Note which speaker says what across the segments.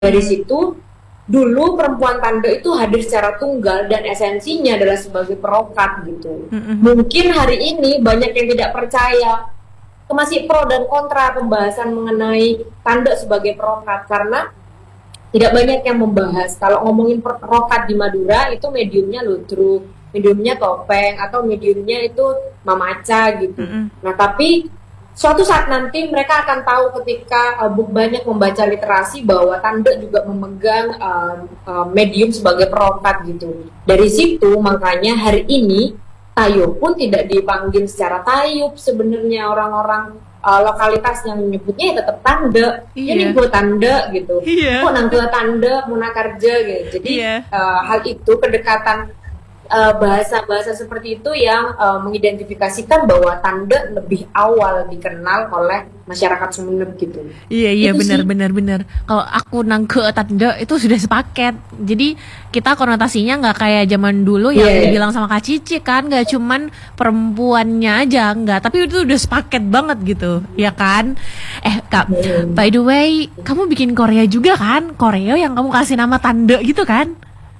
Speaker 1: Dari situ dulu perempuan tanda itu hadir secara tunggal dan esensinya adalah sebagai perokat gitu. Mungkin hari ini banyak yang tidak percaya, masih pro dan kontra pembahasan mengenai tanda sebagai perokat karena tidak banyak yang membahas. Kalau ngomongin perokat di Madura itu mediumnya ludruk, mediumnya topeng, atau mediumnya itu mamaca gitu. Nah tapi suatu saat nanti mereka akan tahu ketika banyak membaca literasi bahwa tanda juga memegang medium sebagai perokat gitu. Dari situ makanya hari ini tayub pun tidak dipanggil secara tayub, sebenarnya orang-orang lokalitas yang menyebutnya ya tetap tanda. Ini gue tanda gitu. Kok nangke tanda munakarja gitu. Jadi hal itu kedekatan bahasa-bahasa seperti itu yang mengidentifikasikan bahwa tanda lebih awal dikenal oleh masyarakat Sumeneb gitu.
Speaker 2: Iya benar. Kalau aku nangke tanda itu sudah sepaket. Jadi kita konotasinya nggak kayak zaman dulu yang dibilang sama Kak Cici kan, nggak cuman perempuannya aja, nggak, tapi itu udah sepaket banget gitu, ya kan? Kak, by the way, kamu bikin Korea juga kan? Korea yang kamu kasih nama tanda gitu kan?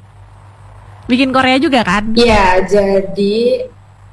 Speaker 2: Bikin Korea juga kan?
Speaker 1: Iya, jadi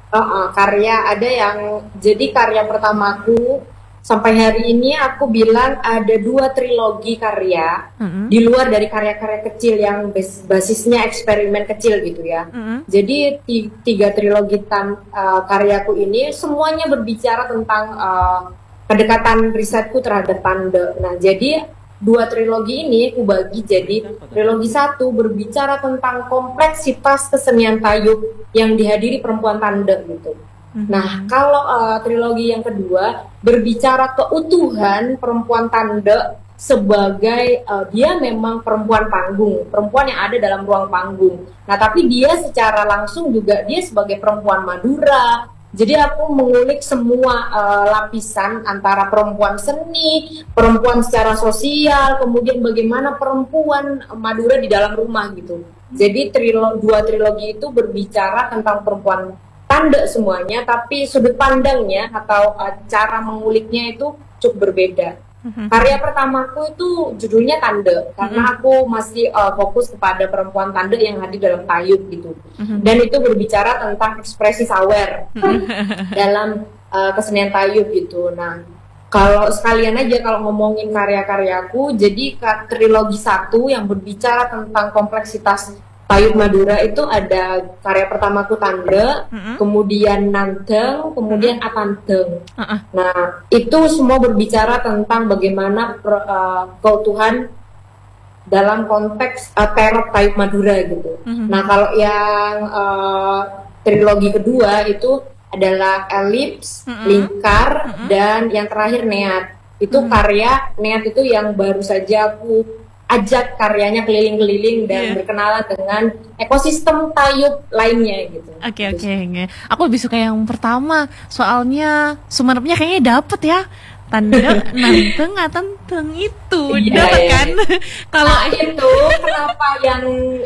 Speaker 1: karya ada yang jadi karya pertamaku sampai hari ini aku bilang ada 2 trilogi karya di luar dari karya-karya kecil yang basisnya eksperimen kecil gitu ya. Jadi 3 trilogi karyaku ini semuanya berbicara tentang kedekatan risetku terhadap tanda. Nah, jadi 2 trilogi ini aku bagi jadi trilogi 1 berbicara tentang kompleksitas kesenian tayub yang dihadiri perempuan tanda gitu. Nah, kalau trilogi yang kedua berbicara keutuhan perempuan tanda sebagai dia memang perempuan panggung, perempuan yang ada dalam ruang panggung. Nah, tapi dia secara langsung juga dia sebagai perempuan Madura. Jadi aku mengulik semua lapisan antara perempuan seni, perempuan secara sosial, kemudian bagaimana perempuan Madura di dalam rumah gitu. Jadi 2 trilogi itu berbicara tentang perempuan tanda semuanya, tapi sudut pandangnya atau cara menguliknya itu cukup berbeda. Karya pertamaku itu judulnya Tanda karena aku masih fokus kepada perempuan tanda yang hadir dalam tayub gitu. Dan itu berbicara tentang ekspresi sawer dalam kesenian tayub gitu. Nah, kalau sekalian aja kalau ngomongin karya-karyaku, jadi trilogi 1 yang berbicara tentang kompleksitas tayub Madura itu ada karya pertamaku Tanda, kemudian Nanteng, kemudian Atanteng. Nah, itu semua berbicara tentang bagaimana keutuhan dalam konteks terop tayub Madura gitu. Nah, kalau yang trilogi kedua itu adalah Elips, Lingkar, dan yang terakhir Neat. Itu karya Neat itu yang baru saja aku ajak karyanya keliling-keliling dan berkenalan dengan ekosistem tayub lainnya gitu.
Speaker 2: Oke. Aku lebih suka yang pertama, soalnya Sumenebnya kayaknya dapet ya. Tanda, nanteng, atanteng itu dapet kan?
Speaker 1: Kalau itu kenapa yang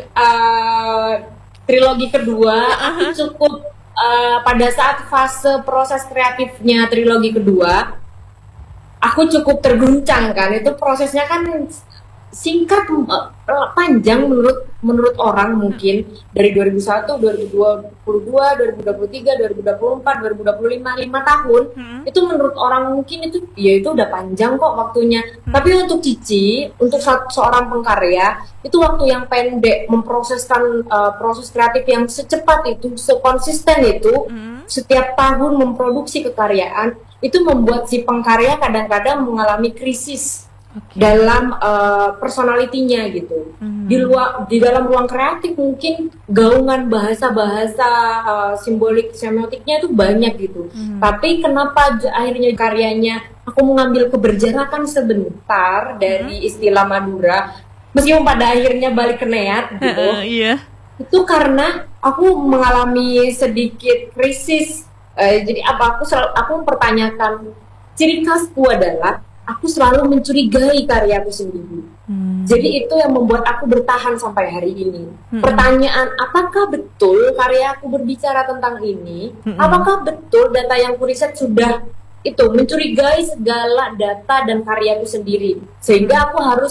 Speaker 1: trilogi kedua aku cukup pada saat fase proses kreatifnya trilogi kedua aku cukup terguncang kan. Itu prosesnya kan singkat, panjang menurut orang mungkin dari 2001, 2022, 2023, 2024, 2025, 5 tahun itu menurut orang mungkin itu ya itu udah panjang kok waktunya. Tapi untuk Cici, untuk seorang pengkarya itu waktu yang pendek memproseskan proses kreatif yang secepat itu, sekonsisten itu, setiap tahun memproduksi kekaryaan itu membuat si pengkarya kadang-kadang mengalami krisis dalam personalitinya gitu. Di dalam ruang kreatif mungkin gaungan bahasa-bahasa simbolik semiotiknya itu banyak gitu. Tapi kenapa akhirnya karyanya aku mengambil keberjarakan sebentar dari istilah Madura meskipun pada akhirnya balik ke Neat gitu. Itu karena aku mengalami sedikit krisis. Jadi aku mempertanyakan ciri khasku adalah aku selalu mencurigai karyaku sendiri. Jadi itu yang membuat aku bertahan sampai hari ini. Pertanyaan, apakah betul karyaku berbicara tentang ini? Apakah betul data yang kuriset sudah itu mencurigai segala data dan karyaku sendiri? Sehingga aku harus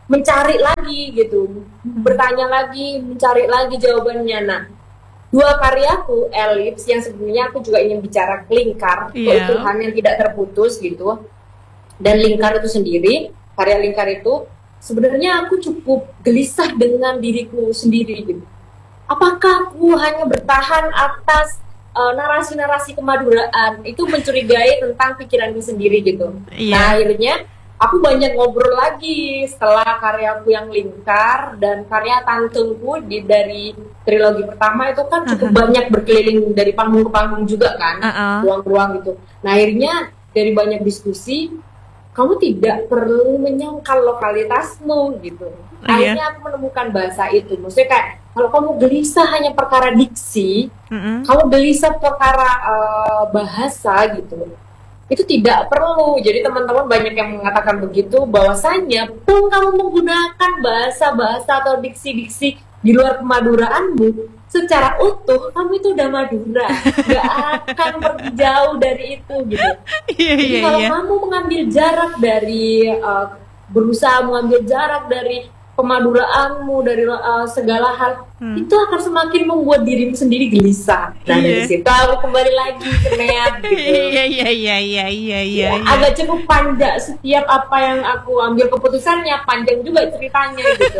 Speaker 1: mencari lagi gitu, bertanya lagi, mencari lagi jawabannya. Nah, dua karyaku, Elips, yang sebenarnya aku juga ingin bicara lingkar, keutuhan yang tidak terputus gitu. Dan lingkar itu sendiri, karya lingkar itu sebenarnya aku cukup gelisah dengan diriku sendiri gitu. Apakah aku hanya bertahan atas narasi-narasi kemaduraan itu mencurigai tentang pikiranku sendiri gitu. Nah, akhirnya aku banyak ngobrol lagi setelah karyaku yang lingkar dan karya tantungku dari trilogi pertama itu kan cukup banyak berkeliling dari panggung ke panggung juga kan, ruang-ruang gitu. Nah, akhirnya dari banyak diskusi, kamu tidak perlu menyangkal lokalitasmu gitu. Akhirnya aku menemukan bahasa itu. Maksudnya kayak kalau kamu gelisah hanya perkara diksi, kamu gelisah perkara bahasa gitu, itu tidak perlu. Jadi teman-teman banyak yang mengatakan begitu, bahwasanya pun kamu menggunakan bahasa-bahasa atau diksi-diksi di luar kemaduraanmu, secara utuh kamu itu udah madura, gak akan pergi jauh dari itu gitu. Jadi kalau kamu mengambil jarak dari berusaha mengambil jarak dari kemaduraanmu, dari segala hal, itu akan semakin membuat dirimu sendiri gelisah. Nah, dari situ aku kembali lagi ke Neat gitu. Iya. Agak cukup panjang setiap apa yang aku ambil keputusannya, panjang juga ceritanya gitu.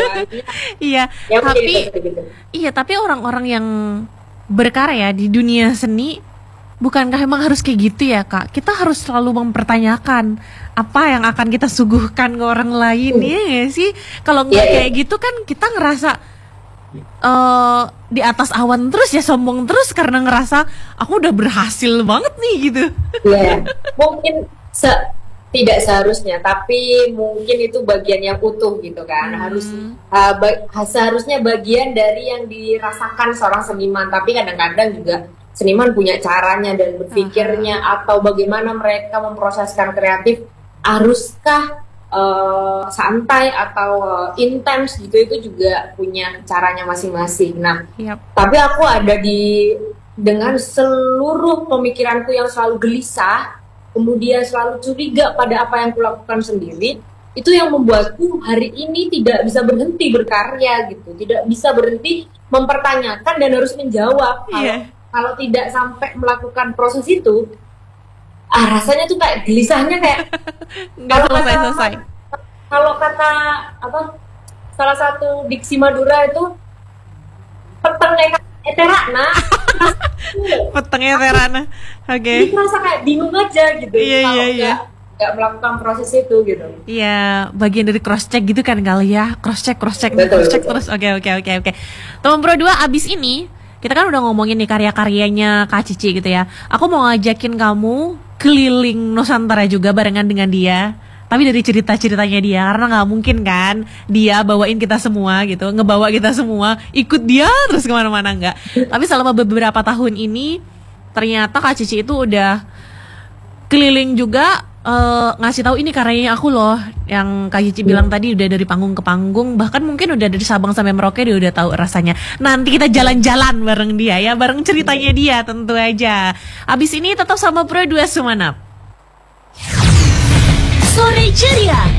Speaker 2: Tapi orang-orang yang berkarya di dunia seni, bukankah emang harus kayak gitu ya, Kak? Kita harus selalu mempertanyakan apa yang akan kita suguhkan ke orang lain, ya sih? Kalau nggak kayak gitu kan kita ngerasa di atas awan terus ya, sombong terus karena ngerasa aku udah berhasil banget nih gitu.
Speaker 1: Mungkin tidak seharusnya, tapi mungkin itu bagian yang utuh gitu kan. Seharusnya bagian dari yang dirasakan seorang seniman, tapi kadang-kadang juga seniman punya caranya dan berpikirnya, atau bagaimana mereka memproseskan kreatif. Haruskah santai atau intens gitu, itu juga punya caranya masing-masing. Nah, tapi aku ada dengan seluruh pemikiranku yang selalu gelisah, kemudian selalu curiga pada apa yang kulakukan sendiri, itu yang membuatku hari ini tidak bisa berhenti berkarya gitu, tidak bisa berhenti mempertanyakan dan harus menjawab. Kalau tidak sampai melakukan proses itu, rasanya tuh kayak gelisahnya kayak
Speaker 2: nggak selesai.
Speaker 1: Kalau kata salah satu diksi Madura itu petengnya eterana.
Speaker 2: Petengnya eterana. Oke.
Speaker 1: Merasa kayak bingung aja gitu. Kalau nggak melakukan proses itu gitu.
Speaker 2: Iya, bagian dari cross check gitu kan kali ya. Cross check terus. Oke. Teman Pro 2, abis ini kita kan udah ngomongin nih karya-karyanya Kak Cici gitu ya. Aku mau ngajakin kamu keliling Nusantara juga barengan dengan dia. Tapi dari cerita-ceritanya dia, karena nggak mungkin kan dia bawain kita semua gitu, ngebawa kita semua, ikut dia terus kemana-mana, nggak. Tapi selama beberapa tahun ini, ternyata Kak Cici itu udah keliling juga, ngasih tahu ini karyanya aku loh, yang Kak Cici bilang tadi udah dari panggung ke panggung, bahkan mungkin udah dari Sabang sampai Merauke dia udah tahu rasanya. Nanti kita jalan-jalan bareng dia ya, bareng ceritanya dia tentu aja. Abis ini tetap sama Pro 2 Sumanap. Sore Ceria.